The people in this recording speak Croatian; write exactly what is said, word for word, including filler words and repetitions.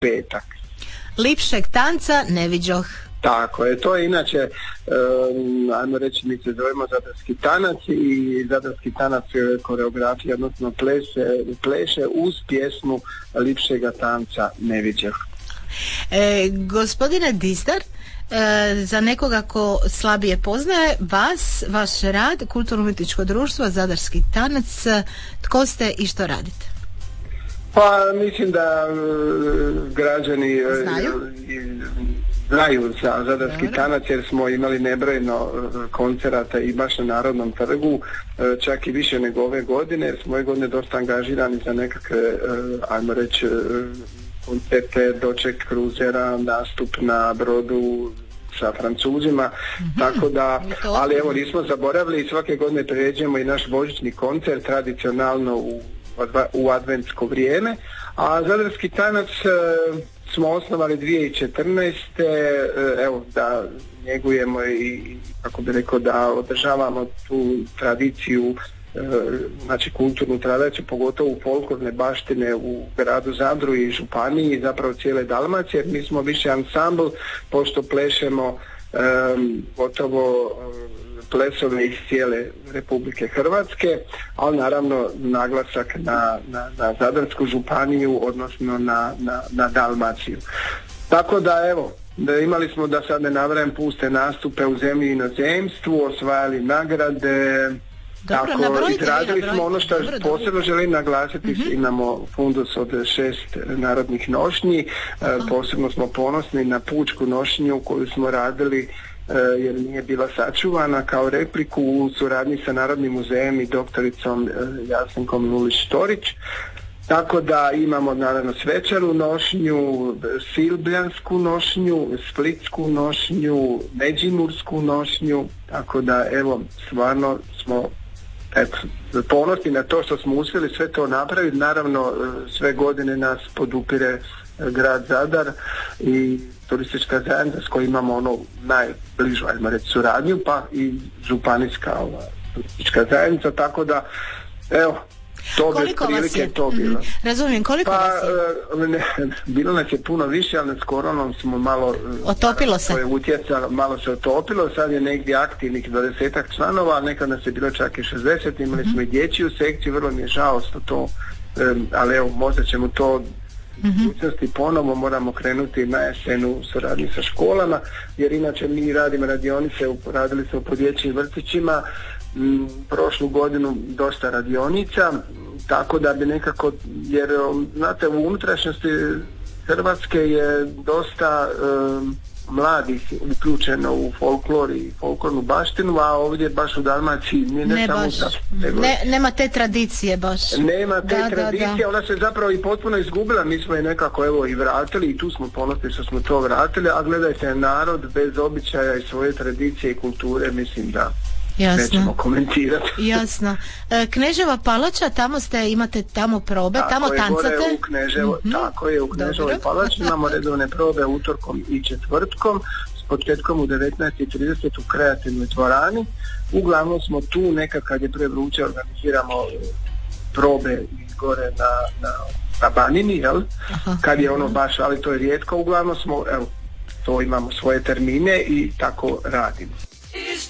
petak. Lipšeg tanca ne viđoh. Tako je, to je inače, um, ajmo reći, mi se zovemo zadarski tanac i zadarski tanac koreografija, odnosno pleše, pleše uz pjesmu Lipšega tanca ne viđoh. E, gospodine Distar, e, za nekoga ko slabije poznaje vas, vaš rad, Kulturno-umjetničko društvo Zadarski tanac, tko ste i što radite? Pa mislim da uh, građani znaju, uh, znaju za Zadarski Dobre. tanac, jer smo imali nebrojeno uh, koncerata i baš na Narodnom trgu, uh, čak i više nego ove godine, jer smo ove godine dosta angažirani za nekakve, uh, ajmo reći, uh, koncerte, doček kruzera, nastup na brodu sa Francuzima, mm-hmm. tako da, ali evo nismo zaboravili, svake godine priređujemo i naš božićni koncert tradicionalno u, u adventsko vrijeme, a Zadarski tanac e, smo osnovali dvije tisuće četrnaeste. E, evo da njegujemo i, kako bi rekao, da održavamo tu tradiciju, znači kulturnu tradiciju, pogotovo folklorne baštine u gradu Zadru i županiji, zapravo cijele Dalmacije. Mi smo više ansambl, pošto plešemo um, gotovo plesove iz cijele Republike Hrvatske, ali naravno naglasak na, na, na Zadarsku županiju, odnosno na, na, na Dalmaciju. Tako da evo, da imali smo, da sad ne nabrajam, puste nastupe u zemlji i inozemstvu, osvajali nagrade. Dobro, tako, nabrojite, izradili smo ono što dobro, posebno dobro. želim naglasiti, mm-hmm. imamo fundus od šest narodnih nošnji, e, posebno smo ponosni na pučku nošnju koju smo radili e, jer nije bila sačuvana, kao repliku u suradnji sa Narodnim muzejem i doktoricom e, Jasminkom Lulić-Torić. Tako da imamo naravno svečaru nošnju, silbljansku nošnju, splitsku nošnju, međimursku nošnju, tako da evo, stvarno smo eto, ponosni na to što smo uspjeli sve to napraviti. Naravno sve godine nas podupire grad Zadar i turistička zajednica s kojom imamo ono najbližu, ajmo reći, suradnju, pa i županijska ova, turistička zajednica, tako da evo, to bi prilike to bilo. Mm, razumijem, koliko pa, vas je? Ne, bilo nas je puno više, ali s koronom smo malo otopilo se. Je utjecalo, malo se otopilo, sad je negdje aktivnih dvadesetak članova, nekad nas je bilo čak i šezdeset, imali mm-hmm. smo i dječju sekciju, vrlo mi je žao što to, um, ali evo, možda ćemo to mm-hmm. ponovo moramo krenuti na jesen u suradnji sa školama, jer inače mi radimo radionice, radili smo po dječjim vrtićima, m, prošlu godinu dosta radionica, tako da bi nekako, jer znate, u unutrašnjosti Hrvatske je dosta um, mladih uključeno u folklor i folklornu baštinu, a ovdje baš u Dalmaciji nije ne, ne samo baš, da, nego, ne, nema te tradicije baš. Nema te da, tradicije, da, da. Ona se zapravo i potpuno izgubila, mi smo je nekako evo i vratili i tu smo ponosni što smo to vratili, a gledajte, narod bez običaja i svoje tradicije i kulture, mislim da Jasno. nećemo komentirati. Jasno. E, Kneževa palača, tamo ste, imate tamo probe, tako tamo je, tancate? U Kneževo, mm-hmm. Tako je, u Kneževoj palači imamo redovne probe utorkom i četvrtkom, s početkom u devetnaest i trideset u kreativnoj dvorani. Uglavnom smo tu, nekad kad je prevruće organiziramo probe gore na, na, na Banini, jel? Aha. Kad je ono baš, ali to je rijetko, uglavnom smo, evo, to imamo svoje termine i tako radimo.